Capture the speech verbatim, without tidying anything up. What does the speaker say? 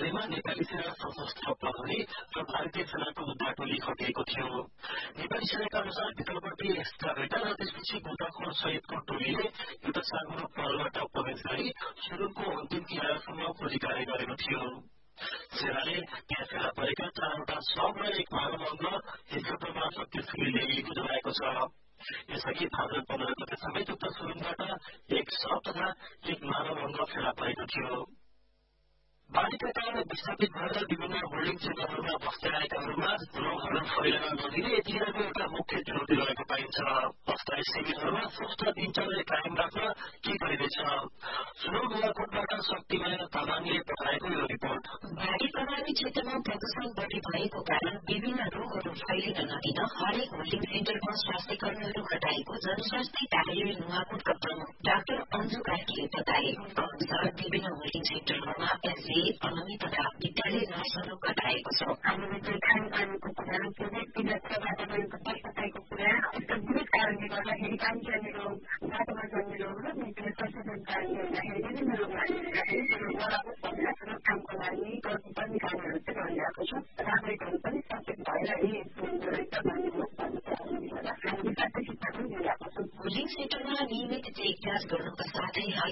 कार्यमा नेपाली सेना सशस्त्र प्रहरी र भारतीय सेनाको उद्धार टोली खटिएको थियो। नेपाली सेनाका अनुसार भित्रपट्टि एस्काभेटर र त्यसपछि गोताखोर सहितको टोलीले एउटा सानो पहलबाट प्रवेश गरी सुरुङको अन्तिम किनारासम्म खोजी कार्य गरेको थियो। सेनाले त्यहाँ फेला परेका चारवटा शव र एक मानव अङ्ग हेलिकप्टरमा सक्सेसफुली ल्याइएको जनाएको छ। यसअघि भाद्र पन्ध्र गते समेत उक्त सुरुङबाट एक शव तथा एक मानव अङ्ग फेला परेको थियो। बाढीका कारण विस्थापित भएर विभिन्न होल्डिङ सेन्टरहरूमा बस्दै आएकाहरूमा रोगहरू फैलन नदिने यतिखेरको एउटा मुख्य चुनौती रहेको पाइन्छ। अस्थायी शिविरहरूमा स्वस्थ दिनचर्या कायम राख्न के गरिँदैछ? सुनौ नुवाकोटबाट शक्तिमय तामाङले पठाएको यो रिपोर्ट। बाढी प्रभावित क्षेत्रमा प्रदूषण बढ़ी भएको कारण विभिन्न रोगहरू फैलिन नदिन हरेक होल्डिङ सेन्टरमा स्वास्थ्य कर्मीहरू खटाएको जनस्वास्थ्य कार्यालय नुवाकोटका प्रमुख डाक्टर अन्जु कार्कीले बताए। अनुसार विभिन्न होल्डिङ सेन्टरहरूमा एसए अनमी तथा विद्यालय नर्सहरू खटाएको छ। हामीले चाहिँ खानपानको कुरा व्यक्तिगत वातावरणको सरसफाइको कुरा यस्ता विविध कारणले गर्दाखेरि पानी जन्ने रोग बाटोमा जन्ने रोग र व्यक्तिगत सचेतन कारणले गर्दाखेरि विभिन्न रोगहरू बराबर परिरहेको रोकथामको लागि गर्नुपर्ने कार्यहरू चाहिँ गरिरहेको छ। नागरिकहरू पनि सचेत भएर यी रहेछ भन्ने रोग पर्ने कारणले गर्दा हामीले प्राथमिकता पनि दिइरहेको छौँ। होल्डिङ सेन्टरमा नियमित चेक जाँच गर्नुका साथै